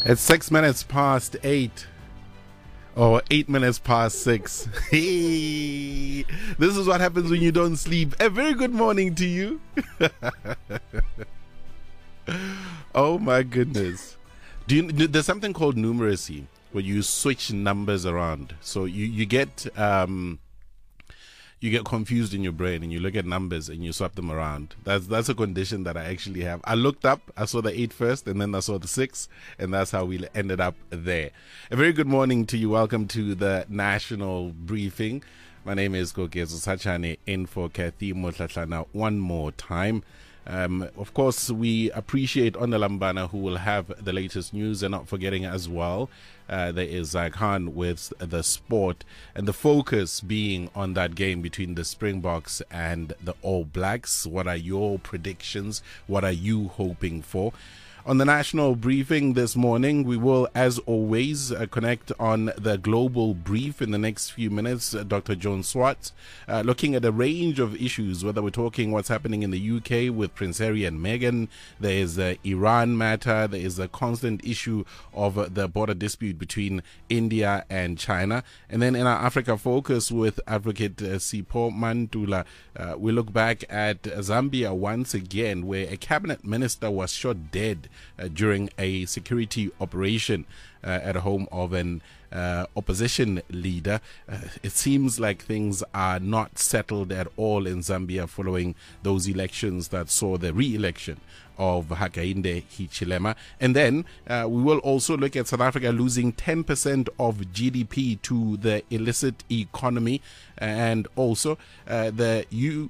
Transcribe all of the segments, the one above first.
It's 6 minutes past 8. Or 8 minutes past 6. Hey, this is what happens when you don't sleep. A very good morning to you. Oh my goodness. There's something called numeracy where you switch numbers around. So you get confused in your brain and you look at numbers and you swap them around. That's a condition that I actually have. I looked up, I saw the 8 first, and then I saw the 6, and that's how we ended up there. A very good morning to you. Welcome to the National Briefing. My name is Kokezo Sachane, in for Kathy Motlatlana one more time. Of course, we appreciate Onalambana, who will have the latest news, and not forgetting as well, there is Khan with the sport, and the focus being on that game between the Springboks and the All Blacks. What are your predictions? What are you hoping for? On the National Briefing this morning, we will, as always, connect on the global brief in the next few minutes. Dr. Joan Swart, looking at a range of issues, whether we're talking what's happening in the UK with Prince Harry and Meghan, there is the Iran matter, there is the constant issue of the border dispute between India and China. And then in our Africa Focus with Advocate Sipho Mantula, we look back at Zambia once again, where a cabinet minister was shot dead during a security operation at a home of an opposition leader. It seems like things are not settled at all in Zambia following those elections that saw the re-election of Hakainde Hichilema. And then we will also look at South Africa losing 10% of GDP to the illicit economy, and also the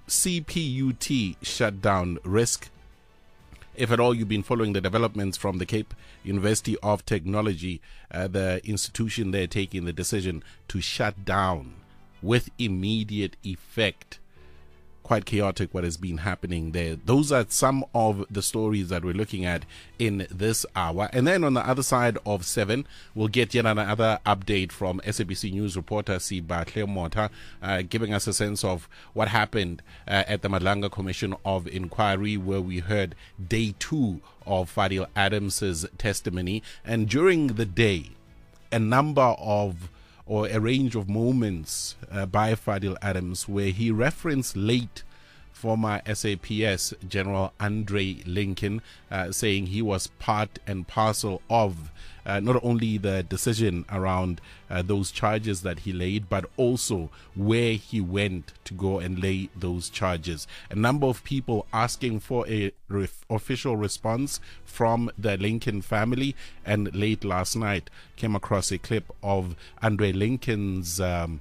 CPUT shutdown risk. If at all you've been following the developments from the Cape University of Technology, the institution there taking the decision to shut down with immediate effect. Quite chaotic what has been happening there. Those are some of the stories that we're looking at in this hour. And then on the other side of 7, we'll get yet another update from SABC News reporter Sibahle Mota, giving us a sense of what happened at the Madlanga Commission of Inquiry, where we heard day 2 of Fadil Adams's testimony. And during the day, a range of moments by Fadil Adams where he referenced late former SAPS General Andre Lincoln, saying he was part and parcel of not only the decision around those charges that he laid, but also where he went to go and lay those charges. A number of people asking for a official response from the Lincoln family, and late last night came across a clip of Andre Lincoln's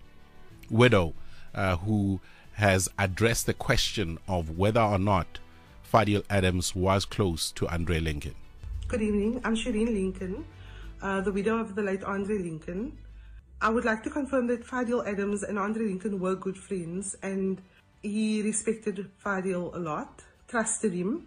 widow, who has addressed the question of whether or not Fadil Adams was close to Andre Lincoln. Good evening, I'm Shireen Lincoln, the widow of the late Andre Lincoln. I would like to confirm that Fadil Adams and Andre Lincoln were good friends, and he respected Fadil a lot, trusted him,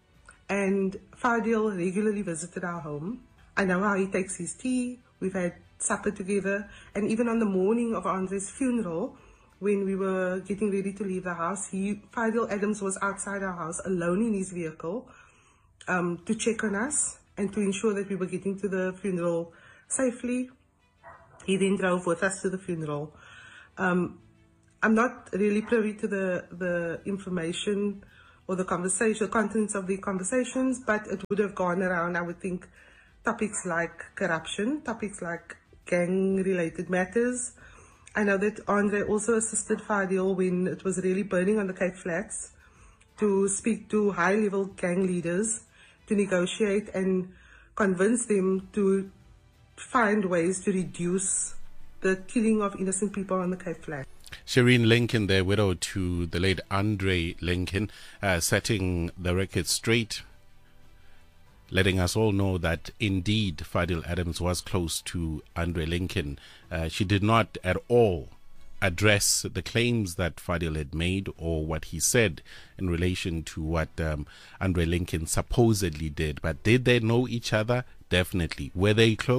and Fadil regularly visited our home. I know how he takes his tea, we've had supper together, and even on the morning of Andre's funeral, when we were getting ready to leave the house, Fadil Adams was outside our house alone in his vehicle to check on us and to ensure that we were getting to the funeral safely. He then drove with us to the funeral. I'm not really privy to the information or the contents of the conversations, but it would have gone around, I would think, topics like corruption, topics like gang-related matters. I know that Andre also assisted Fadil when it was really burning on the Cape Flats to speak to high-level gang leaders to negotiate and convince them to find ways to reduce the killing of innocent people on the Cape Flats. Shireen Lincoln, their widow to the late Andre Lincoln, setting the record straight, letting us all know that indeed Fadil Adams was close to Andre Lincoln. She did not at all address the claims that Fadil had made or what he said in relation to what Andre Lincoln supposedly did. But did they know each other? Definitely. Were they close?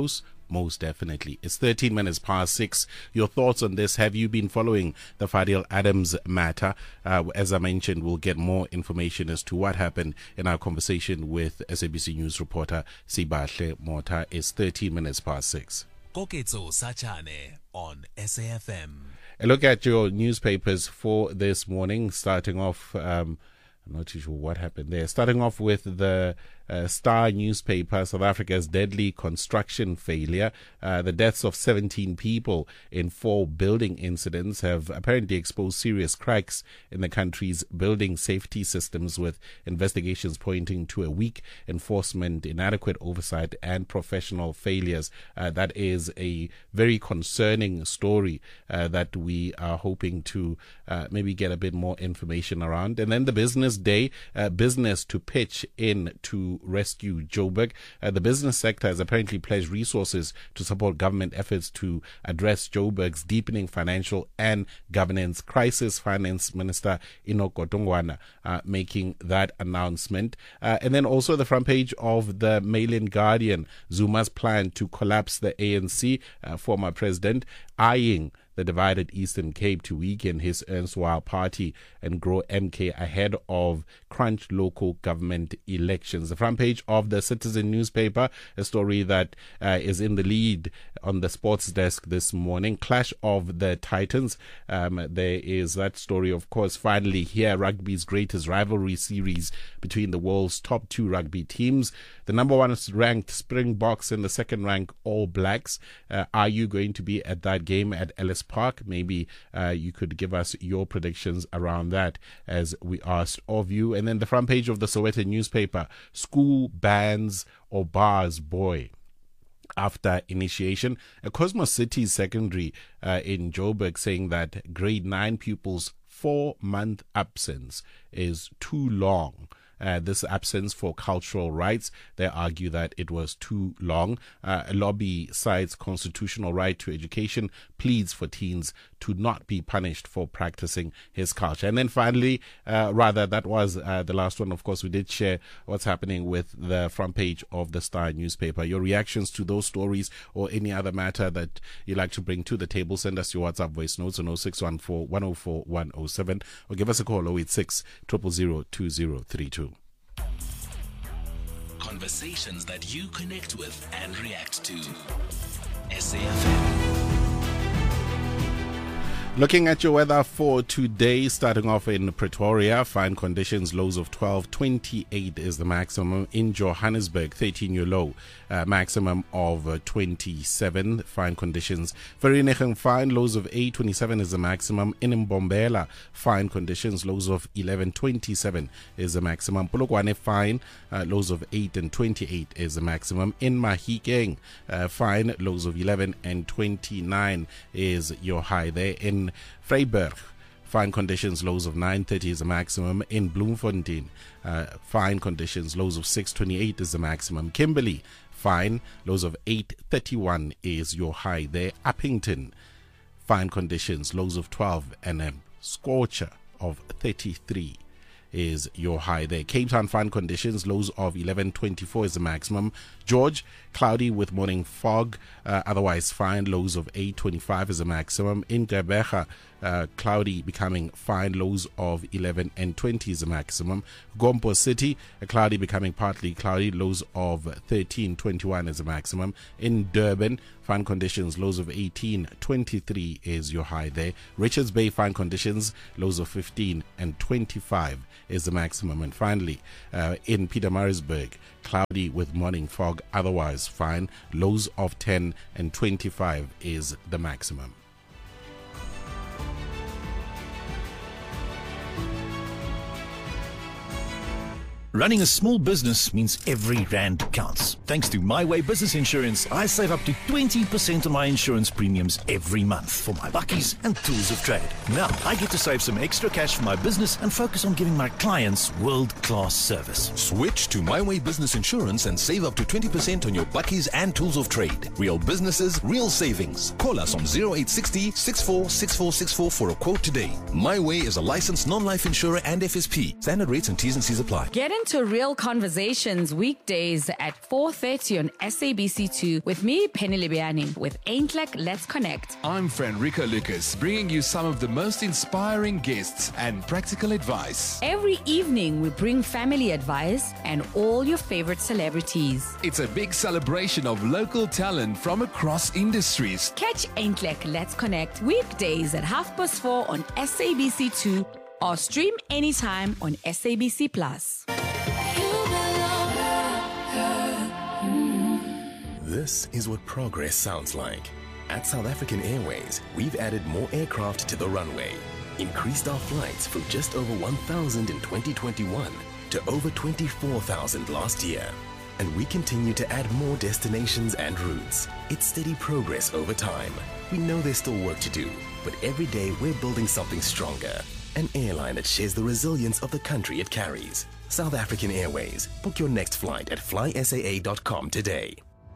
most definitely. It's 13 minutes past 6. Your thoughts on this? Have you been following the Fadil Adams matter? As I mentioned, we'll get more information as to what happened in our conversation with SABC News reporter Sibahle Mota. It's 13 minutes past 6. Koketso Sachane on SAFM. A look at your newspapers for this morning, starting off, I'm not too sure what happened there. Starting off with the Star newspaper, South Africa's deadly construction failure. The deaths of 17 people in 4 building incidents have apparently exposed serious cracks in the country's building safety systems, with investigations pointing to a weak enforcement, inadequate oversight, and professional failures. That is a very concerning story that we are hoping to maybe get a bit more information around. And then the business day, business to pitch in to rescue Joburg. The business sector has apparently pledged resources to support government efforts to address Joburg's deepening financial and governance crisis. Finance Minister Enoch Godongwana making that announcement. And then also the front page of the Mail-in Guardian, Zuma's plan to collapse the ANC, former president eyeing the divided Eastern Cape to weaken his erstwhile party and grow MK ahead of crunch local government elections. The front page of the Citizen newspaper, a story that is in the lead on the sports desk this morning. Clash of the Titans. There is that story, of course, finally here, rugby's greatest rivalry series between the world's top 2 rugby teams. The number 1 ranked Springboks and the second ranked All Blacks. Are you going to be at that game at Ellis Park? Maybe you could give us your predictions around that as we asked of you. And then the front page of the Sowetan newspaper, school bans or bars boy after initiation. A Cosmos City Secondary in Joburg saying that grade 9 pupils' 4-month absence is too long. This absence for cultural rights, they argue that it was too long. A lobby cites constitutional right to education, pleads for teens to not be punished for practicing his culture. And then finally, that was the last one. Of course, we did share what's happening with the front page of the Star newspaper. Your reactions to those stories or any other matter that you'd like to bring to the table, send us your WhatsApp voice notes on 0614 104 107 or give us a call 086 000 2032. Conversations that you connect with and react to. SAFM. Looking at your weather for today, starting off in Pretoria, fine conditions, lows of 12, 28 is the maximum. In Johannesburg, 13-year low, maximum of 27, fine conditions. Vereeniging, fine, lows of 8, 27 is the maximum. In Mbombela, fine conditions, lows of 11, 27 is the maximum. Polokwane, fine, lows of 8 and 28 is the maximum. In Mahikeng, fine, lows of 11 and 29 is your high there. In Vryburg, fine conditions, lows of 9:30 is the maximum. In Bloemfontein, fine conditions, lows of 6:28 is the maximum. Kimberley, fine, lows of 8:31 is your high there. Uppington, fine conditions, lows of 12 and a scorcher of 33 is your high there. Cape Town, fine conditions, lows of 11:24 is the maximum. George, cloudy with morning fog, otherwise fine, lows of 8:25 is the maximum. In Gqeberha, cloudy becoming fine, lows of 11 and 20 is the maximum. Gompo City, cloudy becoming partly cloudy, lows of 13:21 is the maximum. In Durban, fine conditions, lows of 18:23 is your high there. Richards Bay, fine conditions, lows of 15 and 25 is the maximum. And finally, in Pietermaritzburg, cloudy with morning fog, otherwise fine, lows of 10 and 25 is the maximum. Running a small business means every rand counts. Thanks to My Way Business Insurance, I save up to 20% on my insurance premiums every month for my bakkies and tools of trade. Now, I get to save some extra cash for my business and focus on giving my clients world-class service. Switch to My Way Business Insurance and save up to 20% on your bakkies and tools of trade. Real businesses, real savings. Call us on 0860 646464 for a quote today. My Way is a licensed non-life insurer and FSP. Standard rates and T's and C's apply. Get in to Real Conversations weekdays at 4:30 on SABC2 with me, Penny Libiani, with Eintlik Let's Connect. I'm Franrico Lucas, bringing you some of the most inspiring guests and practical advice. Every evening, we bring family advice and all your favorite celebrities. It's a big celebration of local talent from across industries. Catch Eintlik Let's Connect weekdays at 4:30 on SABC2 or stream anytime on SABC+. This is what progress sounds like. At South African Airways, we've added more aircraft to the runway, increased our flights from just over 1,000 in 2021 to over 24,000 last year. And we continue to add more destinations and routes. It's steady progress over time. We know there's still work to do, but every day we're building something stronger. An airline that shares the resilience of the country it carries. South African Airways. Book your next flight at flysaa.com today.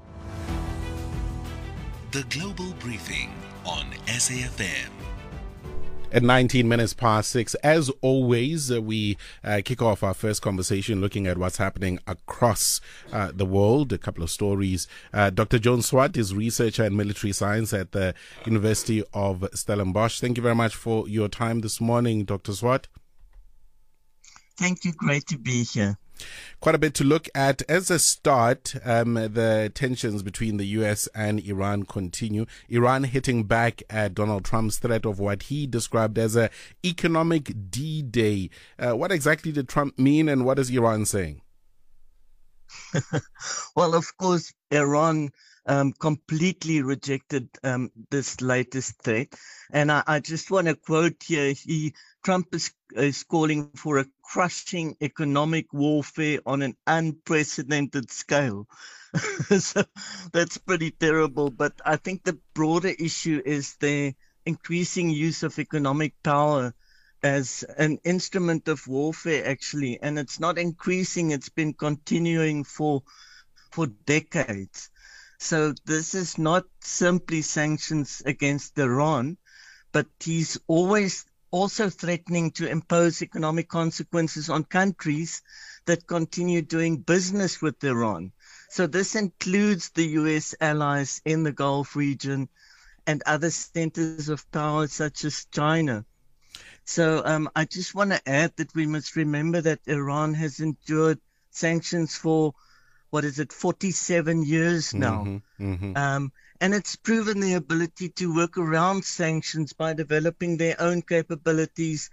The Global Briefing on SAFM. At 19 minutes past 6, as always, we kick off our first conversation looking at what's happening across the world. A couple of stories. Dr. Joan Swart is researcher in military science at the University of Stellenbosch. Thank you very much for your time this morning, Dr. Swart. Thank you. Great to be here. Quite a bit to look at. As a start, the tensions between the US and Iran continue. Iran hitting back at Donald Trump's threat of what he described as an economic D-Day. What exactly did Trump mean, and what is Iran saying? Well, of course, Iran completely rejected this latest threat. And I just want to quote here, Trump is calling for a crushing economic warfare on an unprecedented scale. So that's pretty terrible. But I think the broader issue is the increasing use of economic power as an instrument of warfare, actually. And it's not increasing, it's been continuing for decades. So this is not simply sanctions against Iran, but he's always also threatening to impose economic consequences on countries that continue doing business with Iran. So this includes the US allies in the Gulf region and other centers of power such as China. So I just want to add that we must remember that Iran has endured sanctions for 47 years now. And it's proven the ability to work around sanctions by developing their own capabilities,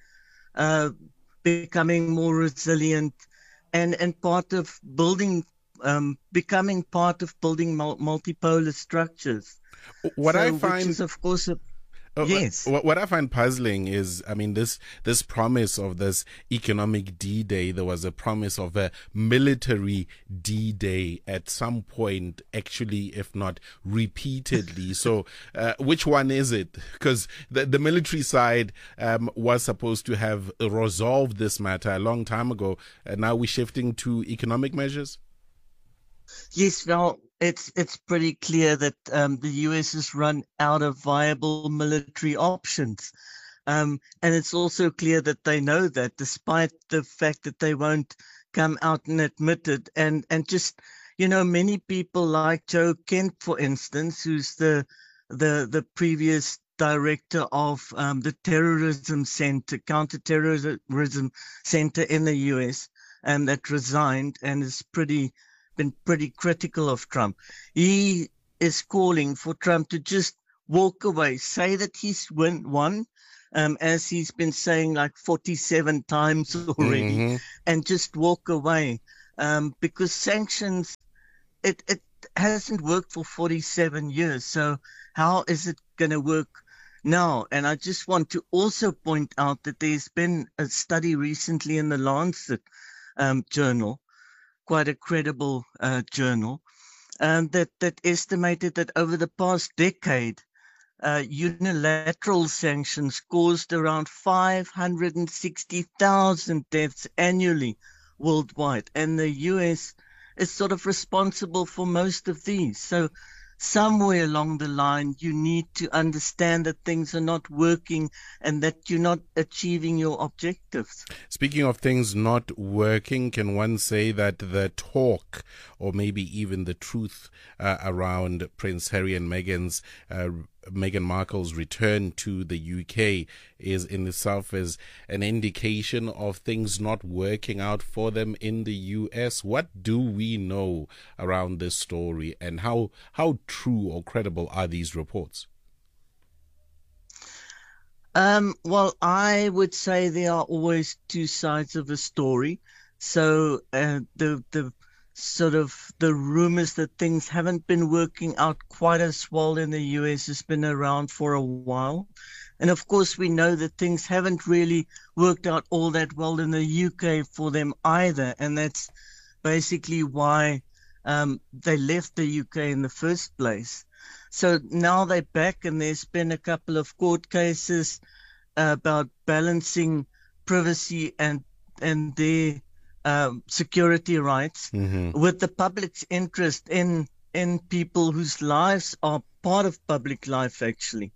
becoming more resilient, and part of building, becoming part of building multipolar structures. What I find, which is, of course, yes. What I find puzzling is, I mean, this promise of this economic D-Day, there was a promise of a military D-Day at some point, actually, if not repeatedly. So which one is it? Because the military side was supposed to have resolved this matter a long time ago. And now we're shifting to economic measures? Yes, well, it's pretty clear that the US has run out of viable military options. And it's also clear that they know that, despite the fact that they won't come out and admit it. And just, many people like Joe Kent, for instance, who's the previous director of the terrorism center, counterterrorism center in the US, that resigned and is been pretty critical of Trump. He is calling for Trump to just walk away, say that he's won, as he's been saying like 47 times already, and just walk away, because sanctions, it hasn't worked for 47 years. So how is it going to work now? And I just want to also point out that there's been a study recently in the Lancet journal, quite a credible journal, that estimated that over the past decade, unilateral sanctions caused around 560,000 deaths annually worldwide. And the US is sort of responsible for most of these. So somewhere along the line, you need to understand that things are not working and that you're not achieving your objectives. Speaking of things not working, can one say that the talk, or maybe even the truth around Prince Harry and Meghan Markle's return to the UK is in itself as an indication of things not working out for them in the US? What do we know around this story, and how true or credible are these reports? Well, I would say there are always two sides of a story. So the sort of the rumors that things haven't been working out quite as well in the US has been around for a while. And of course, we know that things haven't really worked out all that well in the UK for them either. And that's basically why they left the UK in the first place. So now they're back, and there's been a couple of court cases about balancing privacy and their security rights with the public's interest in people whose lives are part of public life, actually.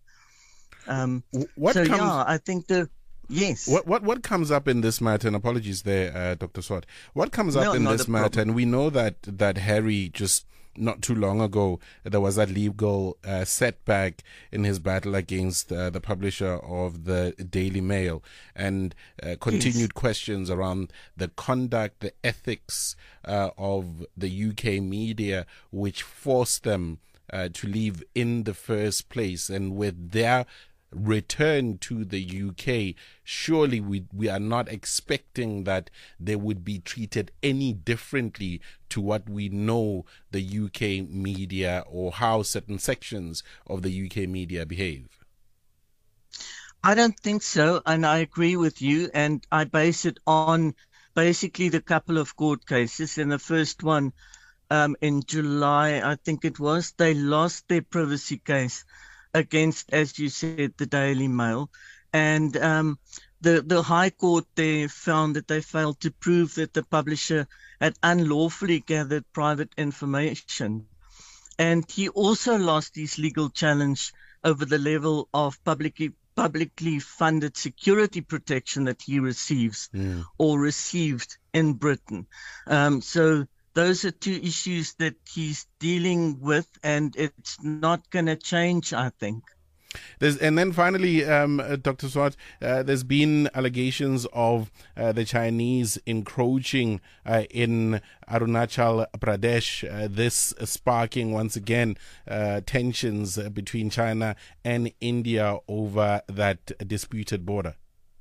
I think yes. What comes up in this matter, and apologies there, Dr. Swart, what comes up in this matter, and we know that Harry just not too long ago, there was that legal setback in his battle against the publisher of the Daily Mail, and continued questions around the conduct, the ethics of the UK media, which forced them to leave in the first place. And with their return to the UK, surely we are not expecting that they would be treated any differently to what we know the UK media, or how certain sections of the UK media behave. I don't think so, and I agree with you, and I base it on basically the couple of court cases. In the first one, in July, I think it was, they lost their privacy case against, as you said, the Daily Mail. And the High Court there found that they failed to prove that the publisher had unlawfully gathered private information. And he also lost his legal challenge over the level of publicly funded security protection that he receives or received in Britain. So those are two issues that he's dealing with, and it's not going to change, I think. And then finally, Dr. Swart, there's been allegations of the Chinese encroaching in Arunachal Pradesh, this sparking once again tensions between China and India over that disputed border.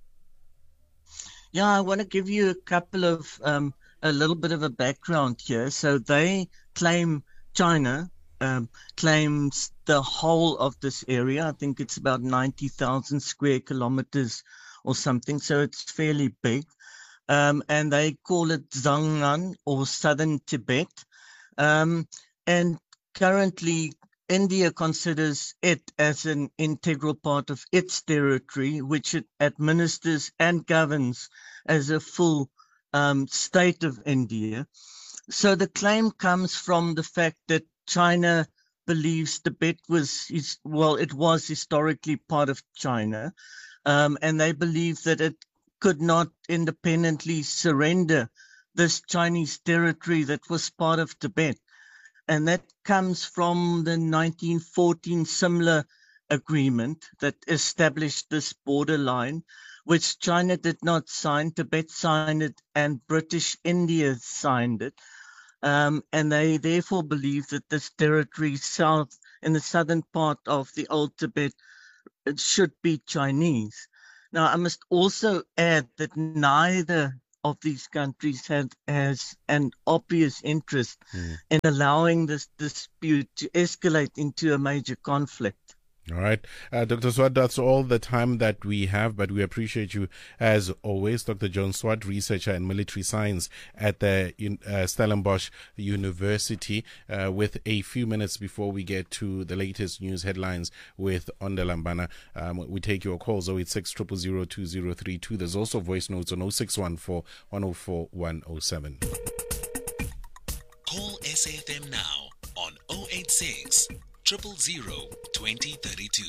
Yeah, I want to give you a couple of a little bit of a background here. So they claim, China claims the whole of this area. I think it's about 90,000 square kilometers or something. So it's fairly big. And they call it Zhangnan, or Southern Tibet. And currently, India considers it as an integral part of its territory, which it administers and governs as a full state of India. So the claim comes from the fact that China believes Tibet was historically part of China, and they believe that it could not independently surrender this Chinese territory that was part of Tibet. And that comes from the 1914 Simla Agreement that established this borderline, which China did not sign. Tibet signed it, and British India signed it. And they therefore believe that this territory south in the southern part of the old Tibet, it should be Chinese. Now, I must also add that neither of these countries has an obvious interest in allowing this dispute to escalate into a major conflict. All right. Dr. Swart, that's all the time that we have, but we appreciate you as always. Dr. John Swart, researcher in military science at the Stellenbosch University. With a few minutes before we get to the latest news headlines with Onda Lambana, we take your calls 086 000 2032. There's also voice notes on 0614 104 107. Call SAFM now on 086 000 2032.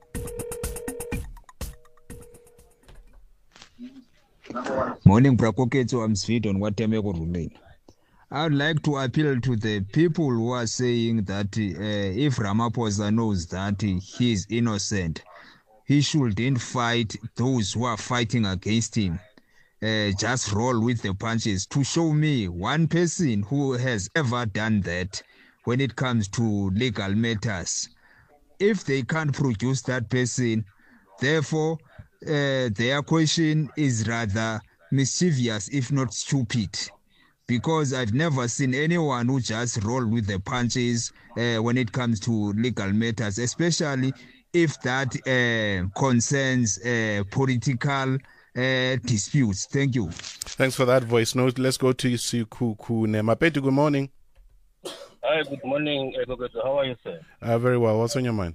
Morning, Brakoketo. I'm Sweet on what Ruling. I would like to appeal to the people who are saying that if Ramaphosa knows that he is innocent, he shouldn't fight those who are fighting against him. Just roll with the punches. To show me one person who has ever done that when it comes to legal matters. If they can't produce that person, therefore, their question is rather mischievous, if not stupid. Because I've never seen anyone who just roll with the punches when it comes to legal matters, especially if that concerns political disputes. Thank you. Thanks for that voice note. Let's go to Sikukune. Mapetu, good morning. Hi, good morning. How are you, sir? Very well. What's on your mind?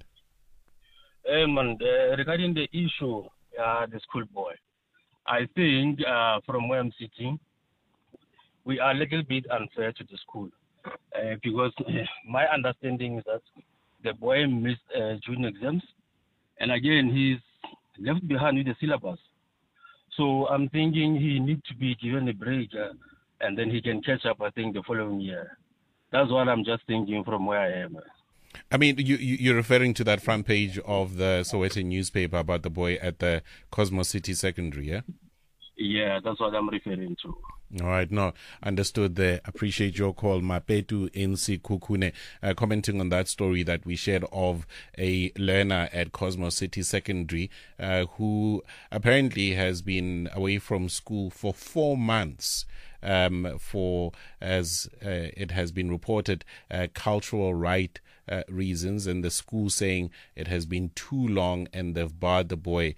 Regarding the issue, the schoolboy, I think from where I'm sitting, we are a little bit unfair to the school because my understanding is that the boy missed June exams, and again, he's left behind with the syllabus. So I'm thinking he needs to be given a break, and then he can catch up, I think, the following year. That's what I'm just thinking from where I am. I mean, you're referring to that front page of the Sowetan newspaper about the boy at the Cosmos City Secondary, yeah? Yeah, that's what I'm referring to. All right, no, understood there. Appreciate your call. Mapetu in Sikukune, commenting on that story that we shared of a learner at Cosmos City Secondary who apparently has been away from school for 4 months. For, as it has been reported, cultural right reasons, and the school saying it has been too long and they've barred the boy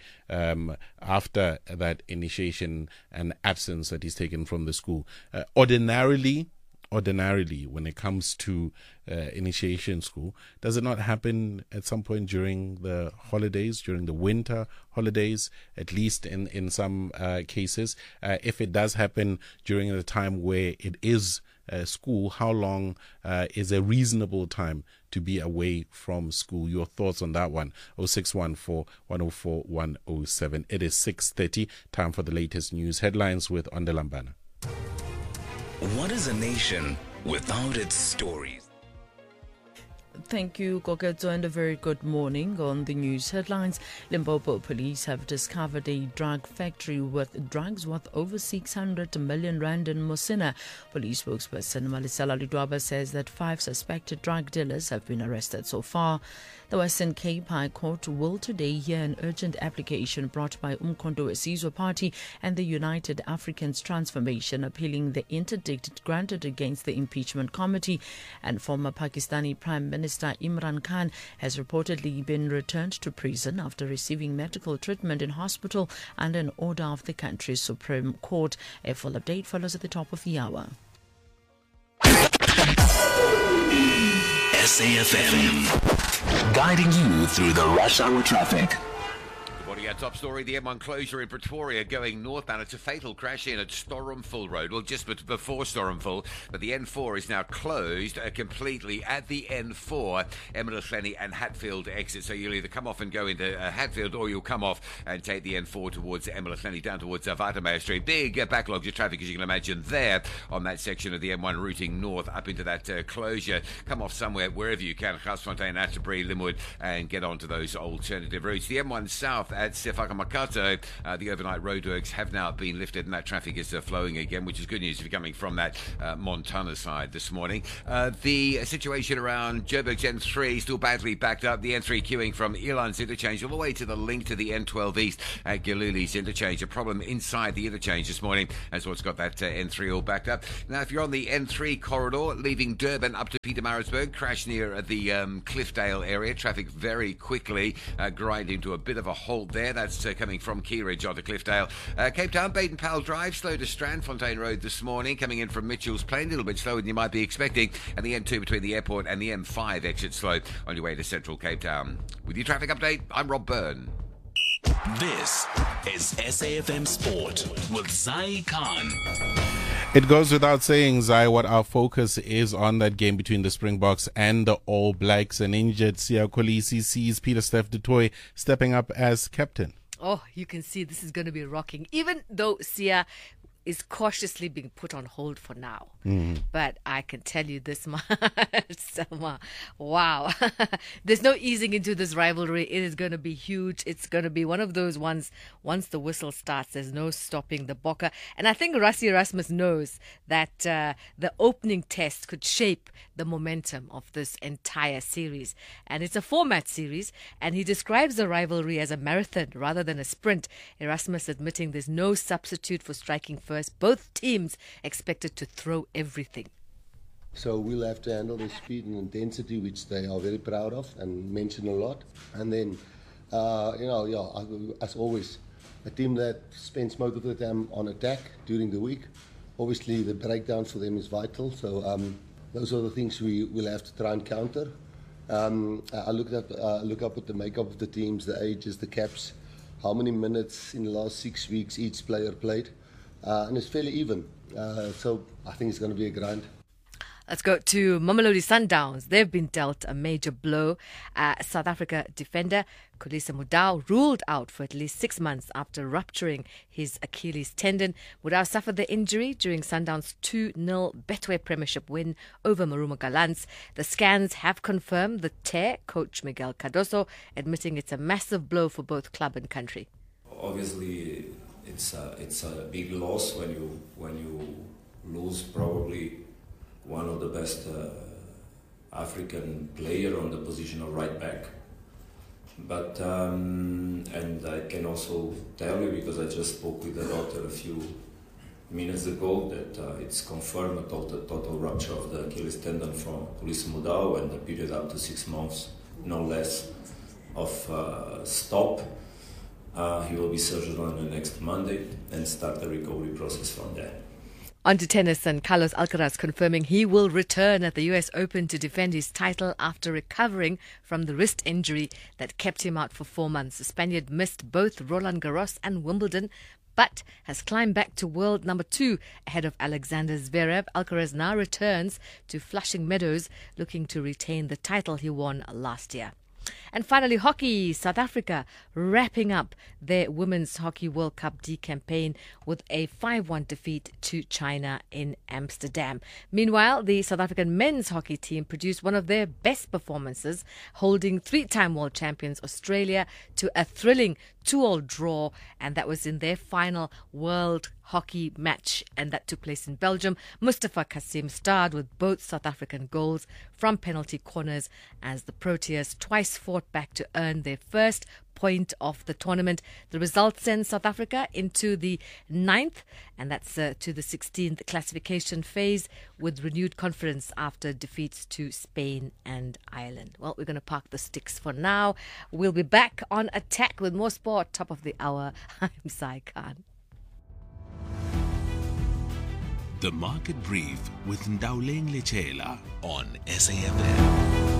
after that initiation and absence that he's taken from the school. Ordinarily, when it comes to initiation school, does it not happen at some point during the holidays, during the winter holidays, at least in some cases? If it does happen during the time where it is school, how long is a reasonable time to be away from school? Your thoughts on that one? 0614 104 107. It is 6:30. Time for the latest news headlines with Ondelambana. What is a nation without its stories? Thank you, Koketo, and a very good morning. On the news headlines, Limpopo police have discovered a drug factory with drugs worth over 600 million rand in Mosina. Police spokesperson Malisela Lidwaba says that 5 suspected drug dealers have been arrested so far. The Western Cape High Court will today hear an urgent application brought by Umkhonto weSizwe Party and the United Africans Transformation appealing the interdict granted against the impeachment committee. And former Pakistani Prime Minister Imran Khan has reportedly been returned to prison after receiving medical treatment in hospital under an order of the country's Supreme Court. A full update follows at the top of the hour. SAFM, guiding you through the rush hour traffic. Our top story, the M1 closure in Pretoria going northbound. It's a fatal crash in at Storumful Road. Well, just before Storumful, but the N4 is now closed completely at the N4, Emerald and Hatfield exit. So you'll either come off and go into Hatfield, or you'll come off and take the N4 towards Emerald down towards Watermeyer Street. Big backlogs of traffic, as you can imagine, there on that section of the M1 routing north up into that closure. Come off somewhere, wherever you can, Garsfontein, Atterbury, Linwood, and get onto those alternative routes. The M1 south at Sefaka Makato, the overnight roadworks have now been lifted and that traffic is flowing again, which is good news if you're coming from that Montana side this morning. The situation around Joburg's N3 still badly backed up. The N3 queuing from Elan's interchange all the way to the link to the N12 East at Giluli's interchange. A problem inside the interchange this morning as what's got that N3 all backed up. Now, if you're on the N3 corridor leaving Durban up to Pietermaritzburg, crash near the Cliffdale area. Traffic very quickly grinding to a bit of a halt there. That's coming from Keyridge onto Cliffdale. Cape Town, Baden-Powell Drive, slow to Strandfontein Road this morning, coming in from Mitchell's Plain, a little bit slower than you might be expecting, and the N2 between the airport and the M5 exit slow on your way to central Cape Town. With your traffic update, I'm Rob Byrne. This is SAFM Sport with Zai Khan. It goes without saying, Zai, what our focus is on that game between the Springboks and the All Blacks. An injured Siya Kolisi sees Pieter-Steph du Toit stepping up as captain. Oh, you can see this is going to be rocking, even though Siya is cautiously being put on hold for now. But I can tell you this much, Selma, wow. There's no easing into this rivalry. It is going to be huge. It's going to be one of those ones, once the whistle starts, there's no stopping the Bokke. And I think Rassie Erasmus knows that the opening test could shape the momentum of this entire series. And it's a format series, and he describes the rivalry as a marathon rather than a sprint. Erasmus admitting there's no substitute for striking first. Both teams expected to throw everything. So we'll have to handle the speed and intensity, which they are very proud of and mention a lot. And then, as always, a team that spends most of the time on attack during the week. Obviously, the breakdown for them is vital. So those are the things we will have to try and counter. I look up at the makeup of the teams, the ages, the caps, how many minutes in the last 6 weeks each player played. And it's fairly even. So I think it's going to be a grind. Let's go to Mamelodi Sundowns. They've been dealt a major blow. South Africa defender Kolisi Mudau ruled out for at least 6 months after rupturing his Achilles tendon. Mudau suffered the injury during Sundowns' 2-0 Betway Premiership win over Marumo Gallants. The scans have confirmed the tear, coach Miguel Cardoso admitting it's a massive blow for both club and country. Obviously, it's a big loss when you lose probably one of the best African player on the position of right back. But and I can also tell you, because I just spoke with the doctor a few minutes ago, that it's confirmed a total rupture of the Achilles tendon from Kolisi Mudau, and a period up to 6 months, no less, of stop. He will be surgered on the next Monday and start the recovery process from there. On to tennis, and Carlos Alcaraz confirming he will return at the US Open to defend his title after recovering from the wrist injury that kept him out for 4 months. The Spaniard missed both Roland Garros and Wimbledon, but has climbed back to world number 2 ahead of Alexander Zverev. Alcaraz now returns to Flushing Meadows, looking to retain the title he won last year. And finally, hockey. South Africa wrapping up their Women's Hockey World Cup D campaign with a 5-1 defeat to China in Amsterdam. Meanwhile, the South African men's hockey team produced one of their best performances, holding 3-time world champions Australia to a thrilling 2-2 draw, and that was in their final World Hockey match, and that took place in Belgium. Mustafa Kasim starred with both South African goals from penalty corners as the Proteas twice fought back to earn their first point of the tournament. The result sends South Africa into the 9th, and that's to the 16th classification phase, with renewed confidence after defeats to Spain and Ireland. Well, we're going to park the sticks for now. We'll be back on attack with more sport, top of the hour. I'm Sai Khan. The Market Brief with Ndauleng Lechela on SAFM.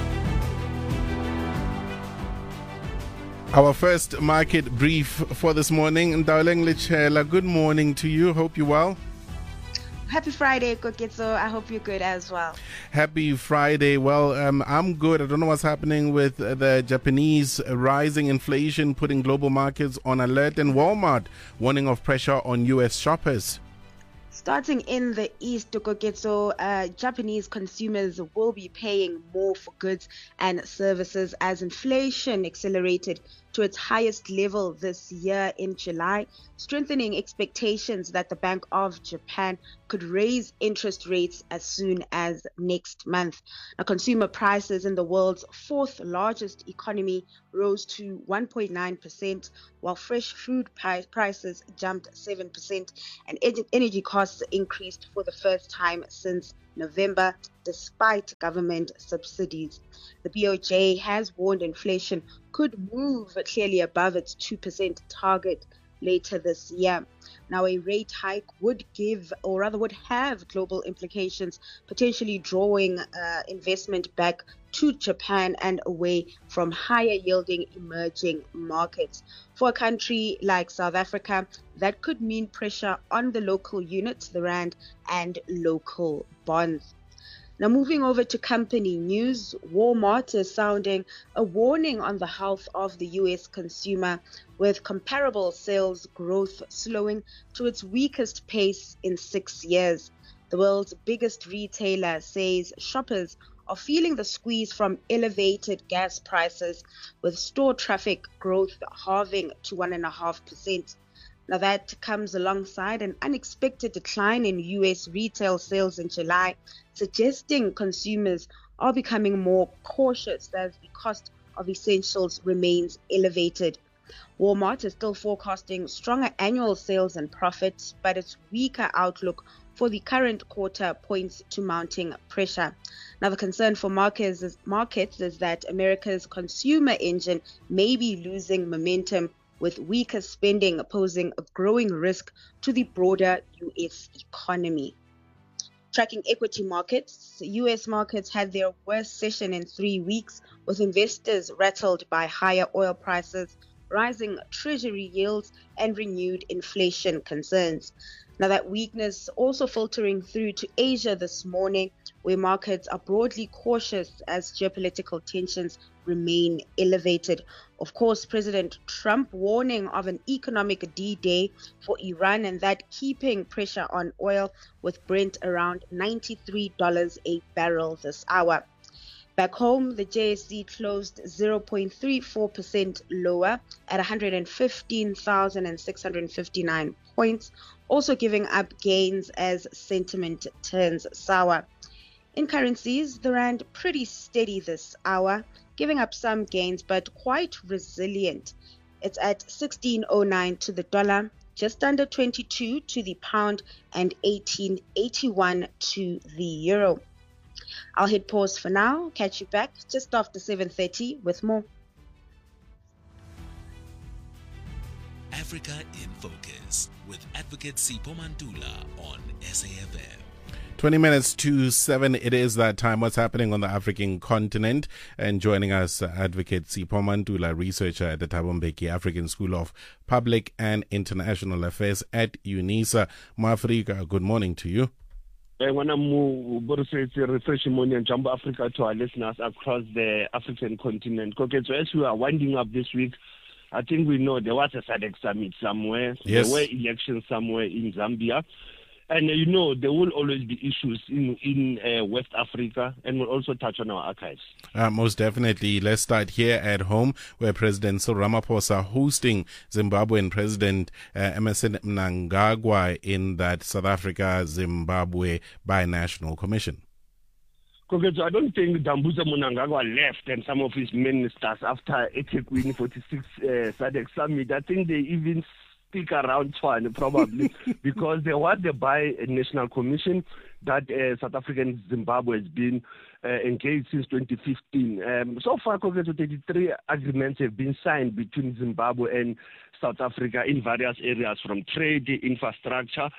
Our first market brief for this morning. Ndauleng Lechela, good morning to you. Hope you're well. Happy Friday, Koketso. I hope you're good as well. Happy Friday. Well, I'm good. I don't know what's happening with the Japanese rising inflation, putting global markets on alert, and Walmart warning of pressure on U.S. shoppers. Starting in the East, Koketso, Japanese consumers will be paying more for goods and services as inflation accelerated to its highest level this year in July, strengthening expectations that the Bank of Japan could raise interest rates as soon as next month. Now, consumer prices in the world's fourth largest economy rose to 1.9%, while fresh food prices jumped 7%, and energy costs increased for the first time since November, despite government subsidies. The BOJ has warned inflation could move clearly above its 2% target later this year. Now, a rate hike would have global implications, potentially drawing investment back to Japan and away from higher yielding emerging markets. For a country like South Africa, that could mean pressure on the local units, the rand, and local bonds. Now, moving over to company news, Walmart is sounding a warning on the health of the U.S. consumer, with comparable sales growth slowing to its weakest pace in 6 years. The world's biggest retailer says shoppers are feeling the squeeze from elevated gas prices, with store traffic growth halving to 1.5%. Now, that comes alongside an unexpected decline in U.S. retail sales in July, suggesting consumers are becoming more cautious as the cost of essentials remains elevated. Walmart is still forecasting stronger annual sales and profits, but its weaker outlook for the current quarter points to mounting pressure. Now, the concern for markets is that America's consumer engine may be losing momentum, with weaker spending posing a growing risk to the broader U.S. economy. Tracking equity markets, U.S. markets had their worst session in 3 weeks, with investors rattled by higher oil prices, rising treasury yields, and renewed inflation concerns. Now, that weakness also filtering through to Asia this morning, where markets are broadly cautious as geopolitical tensions remain elevated. Of course, President Trump warning of an economic D-Day for Iran, and that keeping pressure on oil, with Brent around $93 a barrel this hour. Back home, the JSE closed 0.34% lower at 115,659 points, also giving up gains as sentiment turns sour. In currencies, the rand pretty steady this hour, giving up some gains but quite resilient. It's at 16.09 to the dollar, just under 22 to the pound, and 18.81 to the euro. I'll hit pause for now. Catch you back just after 7:30 with more. Africa in Focus with Advocate Sipho Mantula on SAFM. 20 minutes to 7, it is that time. What's happening on the African continent? And joining us, Advocate Sipho Mantula, researcher at the Thabo Mbeki African School of Public and International Affairs at UNISA. Africa, good morning to you. When I'm refreshing morning and Jumbo Africa to our listeners across the African continent. Okay, so as we are winding up this week, I think we know there was a SADC summit somewhere. Yes. There were elections somewhere in Zambia. And you know, there will always be issues in West Africa, and we'll also touch on our archives. Most definitely. Let's start here at home, where President Cyril Ramaphosa hosting Zimbabwean President Emmerson Mnangagwa in that South Africa-Zimbabwe Binational Commission. Okay, so I don't think Dambuza Mnangagwa left and some of his ministers after eThekwini 46 SADC summit. I think they even stick around one probably because there was the Binational Commission that South African Zimbabwe has been engaged since 2015. So far, 33 agreements have been signed between Zimbabwe and South Africa in various areas, from trade, infrastructure.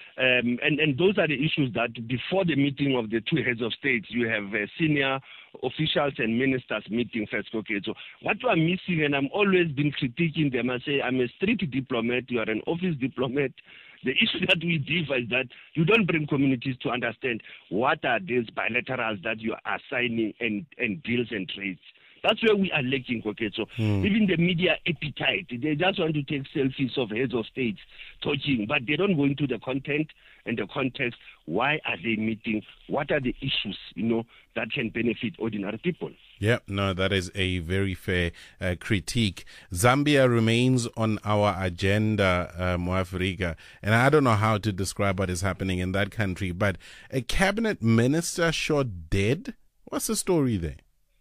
And those are the issues that before the meeting of the two heads of state, you have senior officials and ministers meeting first. Okay, so what we are missing, and I'm always been critiquing them, I say I'm a street diplomat, you are an office diplomat. The issue that we differ is that you don't bring communities to understand what are these bilaterals that you are signing and deals and trades. That's where we are lacking, okay? So even the media appetite, they just want to take selfies of heads of states talking, but they don't go into the content and the context. Why are they meeting? What are the issues, that can benefit ordinary people? Yeah, no, that is a very fair critique. Zambia remains on our agenda, Africa, and I don't know how to describe what is happening in that country, but a cabinet minister shot dead? What's the story there?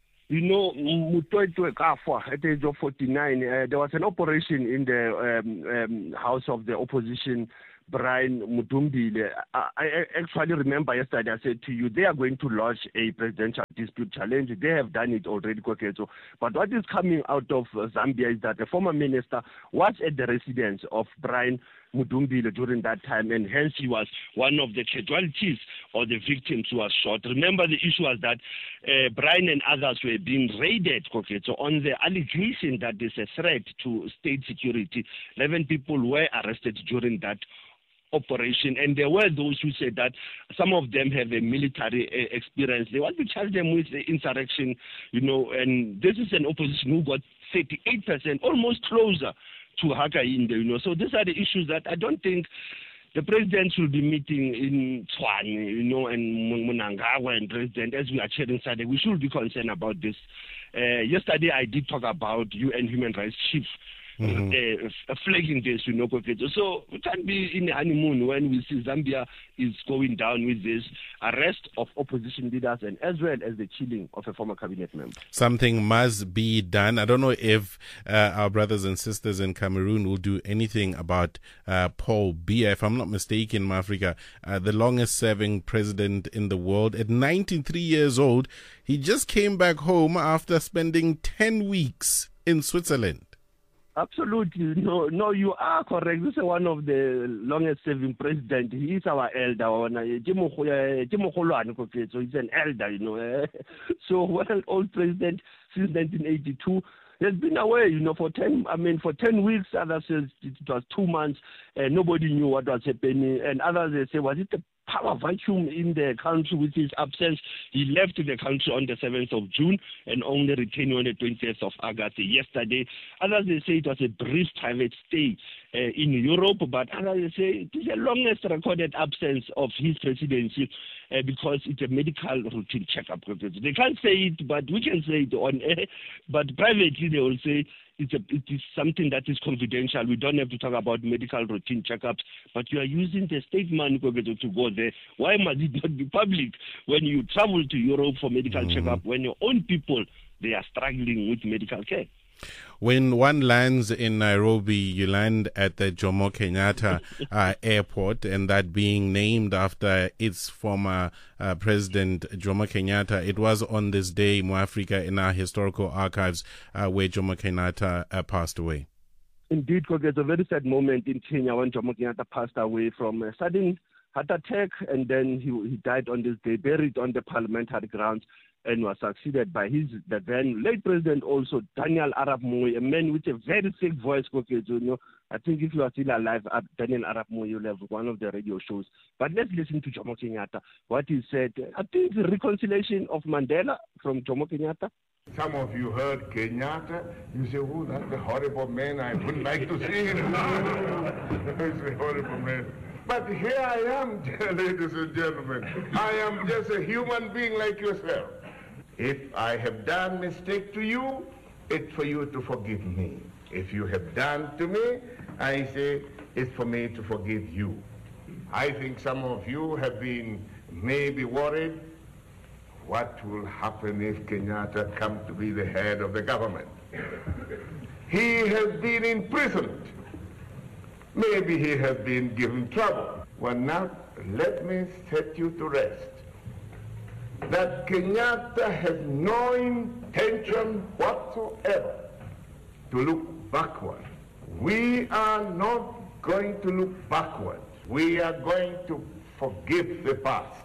Mutoitwe Kafwa, at the age of 49, there was an operation in the house of the opposition Brian Mudumbile. I actually remember yesterday I said to you, they are going to lodge a presidential dispute challenge. They have done it already, Koketso. But what is coming out of Zambia is that the former minister was at the residence of Brian Mudumbile during that time, and hence he was one of the casualties or the victims who was shot. Remember, the issue was that Brian and others were being raided, Koketso, on the allegation that there's a threat to state security. 11 people were arrested during that operation, and there were those who said that some of them have a military experience. They want to charge them with the insurrection, and this is an opposition who got 38%, almost closer to Hakainde, So these are the issues that I don't think the president will be meeting in Tshwane, and Mnangagwa and president, as we are sharing Saturday. We should be concerned about this. Yesterday I did talk about UN Human Rights Chief flagging this, So we can't be in the honeymoon when we see Zambia is going down with this arrest of opposition leaders and as well as the killing of a former cabinet member. Something must be done. I don't know if our brothers and sisters in Cameroon will do anything about Paul Biya. If I'm not mistaken, Africa, the longest serving president in the world at 93 years old. He just came back home after spending 10 weeks in Switzerland. Absolutely. No, you are correct. This is one of the longest serving president. He is our elder. So he's an elder, So one old president since 1982. He has been away, for 10 weeks. Others said it was 2 months. Nobody knew what was happening. And others they say, was it the power vacuum in the country with his absence? He left the country on the 7th of June and only returned on the 20th of August yesterday. Others they say it was a brief private stay in Europe, but others they say it is the longest recorded absence of his presidency because it's a medical routine checkup. They can't say it, but we can say it on air. But privately they will say it is something that is confidential. We don't have to talk about medical routine checkups, but you are using the state money to go there. Why must it not be public when you travel to Europe for medical checkup, when your own people, they are struggling with medical care? When one lands in Nairobi, you land at the Jomo Kenyatta airport, and that being named after its former president, Jomo Kenyatta. It was on this day, Mwafrika, in our historical archives, where Jomo Kenyatta passed away. Indeed, it's a very sad moment in Kenya when Jomo Kenyatta passed away from a sudden heart attack, and then he died on this day, buried on the parliamentary grounds, and was succeeded by the then late president also, Daniel Arap Moi, a man with a very thick voice. I think if you are still alive, Daniel Arap Moi, you'll have one of the radio shows. But let's listen to Jomo Kenyatta, what he said. I think the reconciliation of Mandela from Jomo Kenyatta. Some of you heard Kenyatta, you say, oh, that's a horrible man, I wouldn't like to see him. He's a horrible man. But here I am, ladies and gentlemen. I am just a human being like yourself. If I have done mistake to you, it's for you to forgive me. If you have done to me, I say it's for me to forgive you. I think some of you have been maybe worried what will happen if Kenyatta comes to be the head of the government. He has been imprisoned. Maybe he has been given trouble. Well, now let me set you to rest that Kenyatta has no intention whatsoever to look backward. We are not going to look backward. We are going to forgive the past.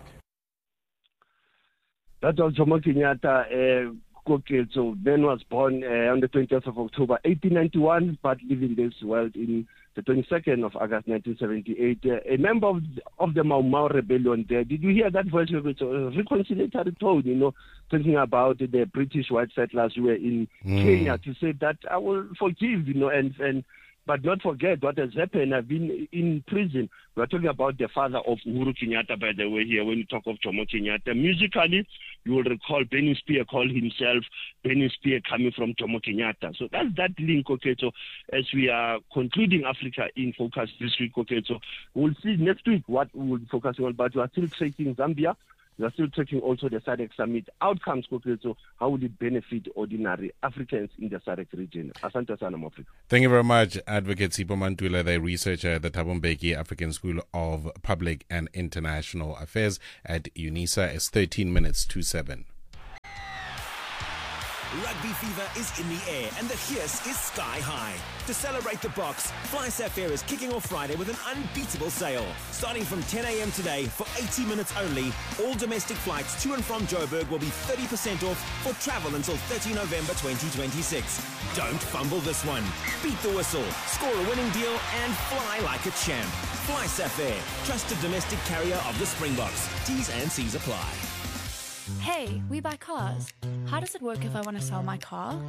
That was Jomo Kenyatta. So Ben was born on the 20th of October 1891, but living this world in the 22nd of August 1978. A member of the Mau Mau rebellion there. Did you hear that voice? It's a reconciliatory tone, talking about the British white settlers who were in Kenya, to say that I will forgive, and but not forget what has happened. I've been in prison. We're talking about the father of Uhuru Kenyatta, by the way, here when you talk of Jomo Kenyatta. Musically, you will recall Benny Spear called himself Benny Spear coming from Jomo Kenyatta. So that's that link, okay? So as we are concluding Africa in Focus this week, okay? So we'll see next week what we will be focusing on, but we are still tracing Zambia. We are still tracking also the SADC summit outcomes. So how will it benefit ordinary Africans in the SADC region? Asante sana Africa. Thank you very much, Advocate Sipho Mantula, the researcher at the Thabo Mbeki African School of Public and International Affairs at UNISA. It's 13 minutes to 7. Rugby fever is in the air and the hiss is sky high. To celebrate the Boks, FlySafair is kicking off Friday with an unbeatable sale. Starting from 10 a.m. today, for 80 minutes only, all domestic flights to and from Joburg will be 30% off for travel until 30 November 2026. Don't fumble this one. Beat the whistle, score a winning deal and fly like a champ. FlySafair, trusted domestic carrier of the Springboks. T's and C's apply. Hey, we buy cars. How does it work if I want to sell my car?